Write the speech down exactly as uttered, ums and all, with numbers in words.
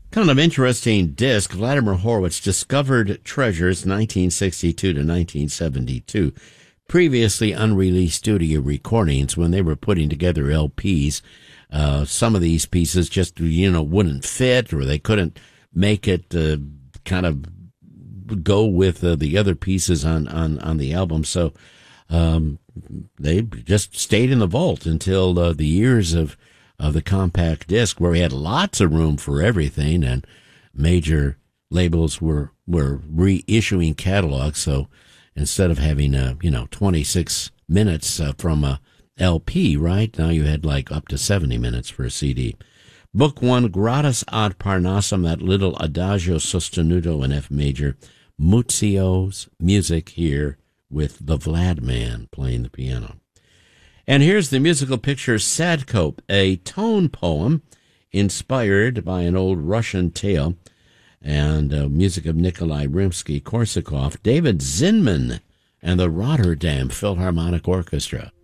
Kind of interesting disc. Vladimir Horowitz discovered treasures nineteen sixty-two to nineteen seventy-two. Previously unreleased studio recordings when they were putting together L Ps. Uh, some of these pieces just, you know, wouldn't fit, or they couldn't make it uh, kind of go with uh, the other pieces on, on, on the album. So um, they just stayed in the vault until uh, the years of, of the compact disc, where we had lots of room for everything, and major labels were, were reissuing catalogs. So instead of having, uh, you know, twenty-six minutes uh, from a L P, right? Now you had like up to seventy minutes for a C D. Book one, Gradus ad Parnassum, that little Adagio sostenuto in F major. Muzio's music here with the Vlad Man playing the piano. And here's the musical picture Sadko, a tone poem inspired by an old Russian tale, and uh, music of Nikolai Rimsky-Korsakov, David Zinman, and the Rotterdam Philharmonic Orchestra.